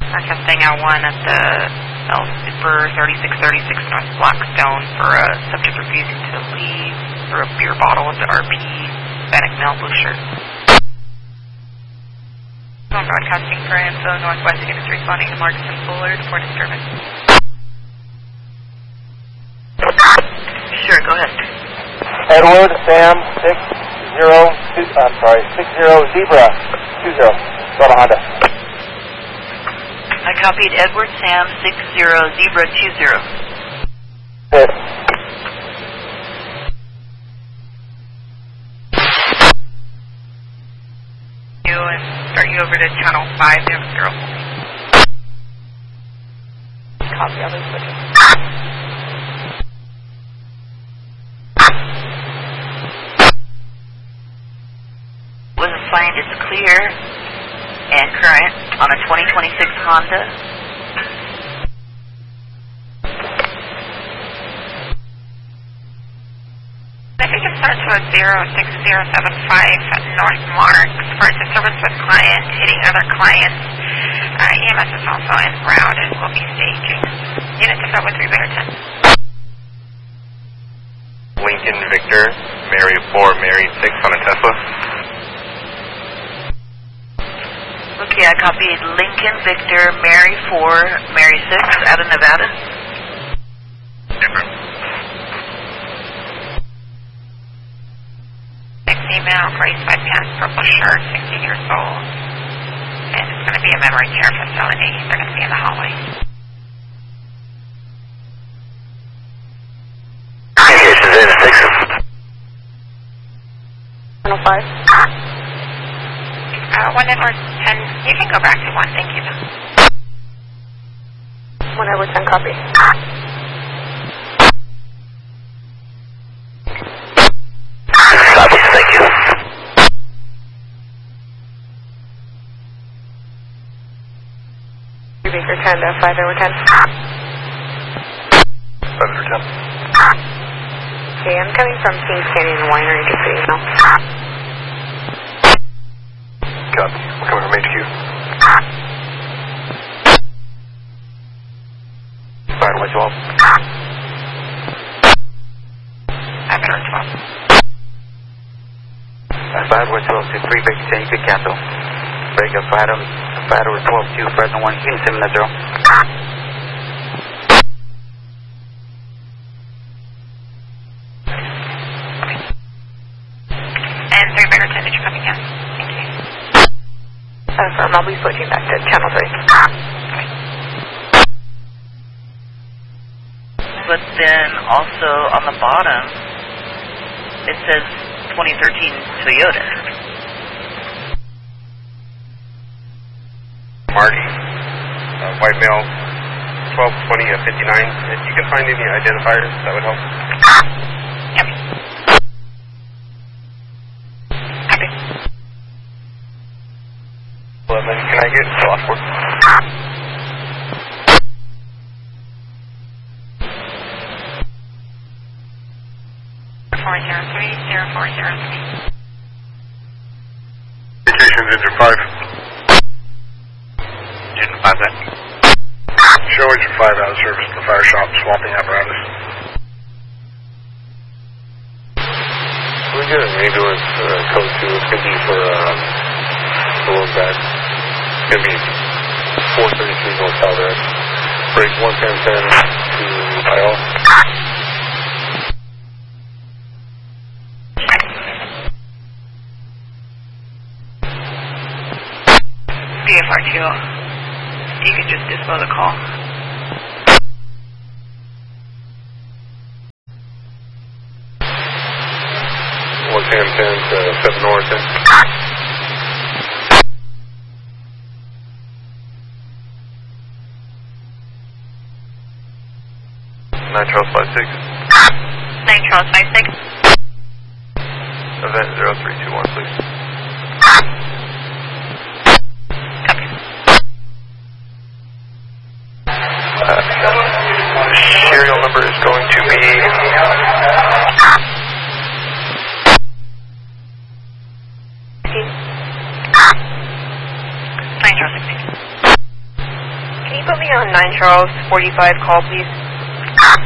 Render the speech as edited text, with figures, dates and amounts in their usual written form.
Testing L1 at the L Super 3636 North Blackstone for a subject refusing to leave through a beer bottle with the RP Hispanic male blue shirt. I'm broadcasting for info. Northwest units responding to Marcus and Fuller for disturbance. Sure, go ahead. Edward, Sam, 60 Zebra 20. Go to Honda. I copied Edward, Sam, 60 Zebra 20. Hit. And start you over to channel 5, 0. Copy, other switches. Was assigned is clear and current on a 2026 Honda. I think it starts with 06075 North Marks for disturbance with client hitting other clients. EMS is also en route and will be staging. Unit to with 3 Bearton. Lincoln Victor, Mary 4, Mary 6 on a Tesla. Okay, I copied Lincoln Victor, Mary 4, Mary 6 out of Nevada. Different. Female, gray sweatpants, purple shirt, 16 years old. And it's going to be a memory care facility. They're going to be in the hallway. Communications in 6. Channel 5. 1 Edward 10. You can go back to 1. Thank you. 1 Edward 10, copy. Copy, thank you. Baker 10 to 5 Edward 10. 5 over 10. Okay, I'm coming from Kings Canyon Winery, just so you know. Copy. We're coming from HQ. 5 over 12. 5 Edward 12. 5 over 12 to 3 Baker 10, you could cancel. Break up 5 over 12 to Fresno 1, Houston 790. And 3 Bear 10, did you come again? Thank you. Firm, I'll be switching back to channel 3. But then also on the bottom, it says 2013 Toyota. Marty, white male, 1220 of 59. If you can find any identifiers, that would help. Yep. Copy. 11, can I get off work? Communications engine 5. Engine 5 then. Show engine 5 out of service to the fire shop, swapping apparatus. We're good. Ambulance code 2. It's going to be for below that. It's going to be 433 North Calvert. Break 11010 to IL. BFR2. You can just display the call. One 1010 to 7 Norriton. Charles 56. 9 Charles 56. Event 0321, please. Copy. Serial number is going to be 9 Charles 66. on 9 Charles 45 call, please?